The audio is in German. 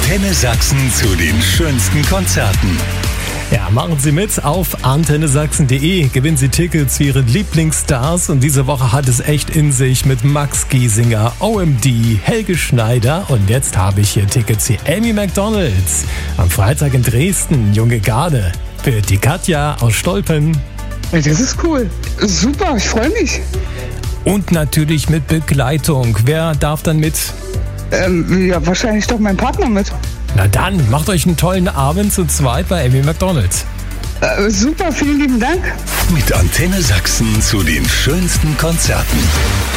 Antenne Sachsen zu den schönsten Konzerten. Ja, machen Sie mit auf antennesachsen.de. Gewinnen Sie Tickets für Ihren Lieblingsstars. Und diese Woche hat es echt in sich mit Max Giesinger, OMD, Helge Schneider. Und jetzt habe ich hier Tickets für Amy McDonald. Am Freitag in Dresden, Junge Garde. Für die Katja aus Stolpen. Das ist cool. Super, ich freue mich. Und natürlich mit Begleitung. Wer darf dann mit? Ja, wahrscheinlich doch mein Partner mit. Na dann, macht euch einen tollen Abend zu zweit bei Amy McDonald. Super, vielen lieben Dank. Mit Antenne Sachsen zu den schönsten Konzerten.